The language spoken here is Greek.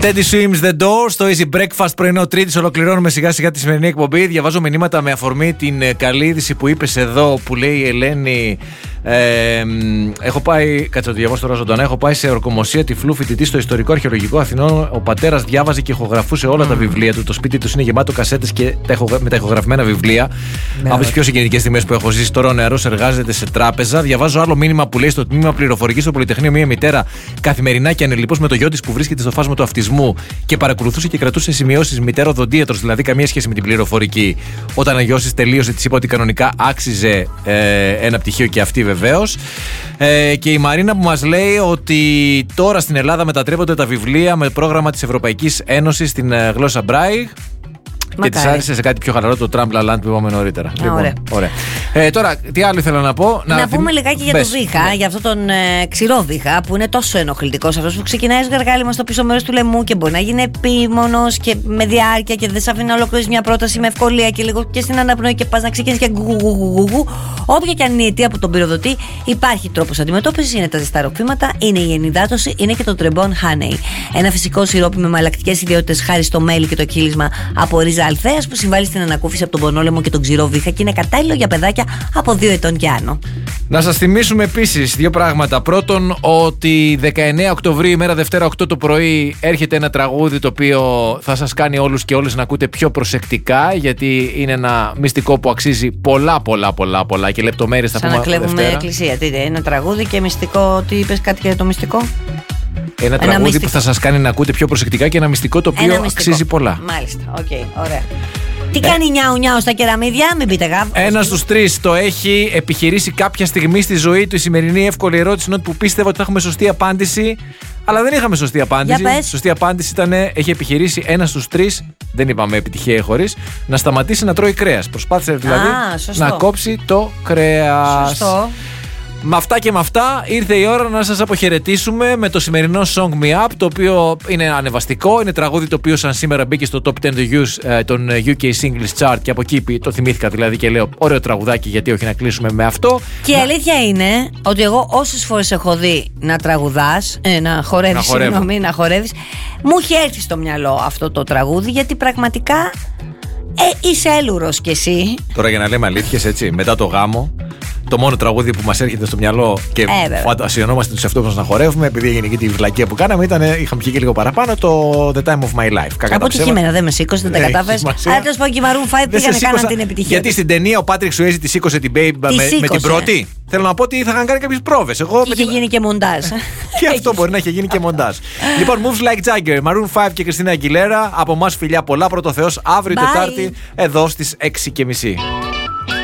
Teddy Swims The Doors, στο Easy Breakfast πρωινό Τρίτης. Ολοκληρώνουμε σιγά σιγά τη σημερινή εκπομπή. Διαβάζω μηνύματα με αφορμή την καλή είδηση που είπες εδώ, που λέει η Ελένη. Έχω πάει, κάτσε το διαβάσω τώρα ζωντανά. Έχω πάει σε ορκομοσία τυφλού φοιτητή στο Ιστορικό Αρχαιολογικό Αθηνών. Ο πατέρας διάβαζε και ηχογραφούσε όλα τα βιβλία του. Το σπίτι του είναι γεμάτο κασέτες και με τα ηχογραφημένα βιβλία. Από τις πιο συγκινητικές στιγμές που έχω ζήσει. Τώρα ο νεαρός εργάζεται σε τράπεζα. Διαβάζω άλλο μήνυμα που λέει στο τμήμα πληροφορικής στο Πολυτεχνείο μια μητέρα καθημερινά και ανελιπώς με το γιο της που βρίσκεται στο φάσμα του αυτισμού και παρακολουθούσε και κρατούσε σημειώσεις. Μητέρα οδοντίατρος, δηλαδή καμία σχέση με την πληροφορική. Όταν ο γιος της τελείωσε, της είπα ότι κανονικά άξιζε ένα πτυχίο και αυτή βεβαίως. Και η Μαρίνα που μας λέει ότι τώρα στην Ελλάδα μετατρέπονται τα βιβλία με πρόγραμμα της Ευρωπαϊκής Ένωσης στην γλώσσα Braille. Και της άρεσε σε κάτι πιο χαλαρό το Τραμπ Λαλάντ που είπαμε νωρίτερα. Ωραία. Τώρα, τι άλλο ήθελα να πω. Να πούμε λιγάκι για το βήχα, για αυτόν τον ξηρό βήχα που είναι τόσο ενοχλητικός. Αυτός που ξεκινάει ως γαργάλιμα στο πίσω μέρος του λαιμού και μπορεί να γίνει επίμονος και με διάρκεια και δεν σε αφήνει να ολοκληρώσεις μια πρόταση με ευκολία και λίγο και στην αναπνοή και πας να ξεκινήσεις και γκουγουγουγουγου. Όποια και αν είναι η αιτία που τον πυροδοτεί, υπάρχει τρόπος αντιμετώπισης. Είναι τα ζεσταροπήματα, είναι η ενυδάτωση, είναι και το Trebon Honey. Ένα φυσικό σιρόπι με μαλλακτικές ιδιότητες χάρη στο μέλι και το κύλισμα από ρίζα αλθέας που συμβάλλει στην ανακούφιση από τον πονόλαιμο και τον ξηρό βήχα και είναι κατάλληλο για παιδάκια από 2 ετών και άνω. Να σας θυμίσουμε επίσης 2 πράγματα. Πρώτον, ότι 19 Οκτωβρίου, ημέρα Δευτέρα 8 το πρωί, έρχεται ένα τραγούδι το οποίο θα σας κάνει όλους και όλες να ακούτε πιο προσεκτικά, γιατί είναι ένα μυστικό που αξίζει πολλά και λεπτομέρειες θα πούμε. Σαν να κλέβουμε εκκλησία. Τι είναι, ένα τραγούδι και μυστικό. Τι είπες κάτι για το μυστικό? Ένα τραγούδι που θα σας κάνει να ακούτε πιο προσεκτικά και ένα μυστικό το οποίο αξίζει πολλά. Μάλιστα, ωραία. Τι κάνει νιάου στα κεραμίδια, μην πείτε γάβ. Ένας στους 3 το έχει επιχειρήσει κάποια στιγμή στη ζωή του. Η σημερινή εύκολη ερώτηση είναι ότι που πίστευα ότι θα έχουμε σωστή απάντηση, αλλά δεν είχαμε σωστή απάντηση. Σωστή απάντηση ήταν, έχει επιχειρήσει ένας στους 3, δεν είπαμε επιτυχία χωρίς, να σταματήσει να τρώει κρέας. Προσπάθησε δηλαδή να κόψει το κρέας. Σωστό. Με αυτά και με αυτά ήρθε η ώρα να σας αποχαιρετήσουμε με το σημερινό Song Me Up, το οποίο είναι ανεβαστικό, είναι τραγούδι το οποίο σαν σήμερα μπήκε στο Top 10 των UK Singles Chart και από εκεί το θυμήθηκα δηλαδή και λέω ωραίο τραγουδάκι, γιατί όχι να κλείσουμε με αυτό. Και η αλήθεια είναι ότι εγώ όσες φορές έχω δει να τραγουδάς, να χορεύεις, μου έχει έρθει στο μυαλό αυτό το τραγούδι, γιατί πραγματικά είσαι έλουρος κι εσύ. Τώρα για να λέμε αλήθειες, έτσι, μετά το γάμο, το μόνο τραγούδι που μας έρχεται στο μυαλό και φαντασιωνόμαστε τους εαυτούς μας να χορεύουμε, επειδή έγινε και τη βλακεία που κάναμε, είχαμε πιει και λίγο παραπάνω το The Time of My Life. Αποτυχημένα, δεν με σήκωσε, δεν τα κατάφερες. Αλλά τέλος πάντων και η Maroon 5 πήγανε, κάναν την επιτυχία. Γιατί στην ταινία ο Patrick Swayze τη σήκωσε την Babe με την πρώτη. Θέλω να πω ότι θα είχαν κάνει κάποιες πρόβες. Είχε γίνει και μοντάζ. Και αυτό μπορεί να είχε γίνει και μοντάζ. Λοιπόν, Moves Like Jagger, Maroon 5 και Christina Aguilera. Από εμάς φιλιά πολλά, πρώτο Θεός, αύριο Τετάρτη, εδώ στις 6:30.